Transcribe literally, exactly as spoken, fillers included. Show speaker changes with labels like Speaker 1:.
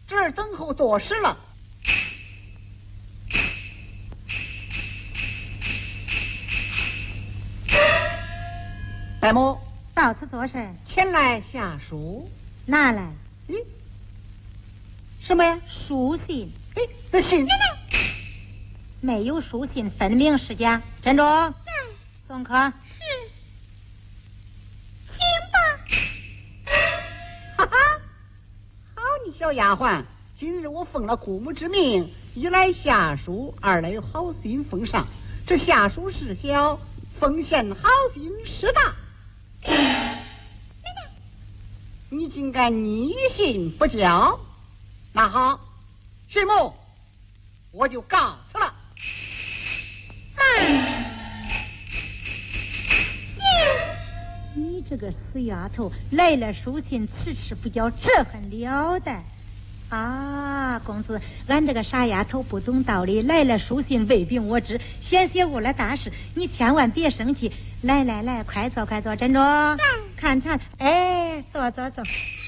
Speaker 1: 这儿等候多时了。白母
Speaker 2: 到此做甚？
Speaker 1: 前来下书。
Speaker 2: 拿来。
Speaker 1: 咦，什么呀？
Speaker 2: 书信。
Speaker 1: 哎，那信
Speaker 2: 没有书信，分明是假。珍珠，在。送客。
Speaker 3: 是。请吧。
Speaker 1: 哈哈，好你小丫鬟，今日我奉了姑母之命，一来下书，二来有好心奉上。这下书事小，奉献好心事大。你竟敢逆信不交？那好，徐母，我就告辞了。
Speaker 2: 你这个死丫头，来了书信迟迟不交，这很了得啊！公子，俺这个傻丫头不懂道理，来了书信未禀我知，险些误了大事，你千万别生气。来来来，快坐快坐，珍珠，看茶。哎，坐坐坐。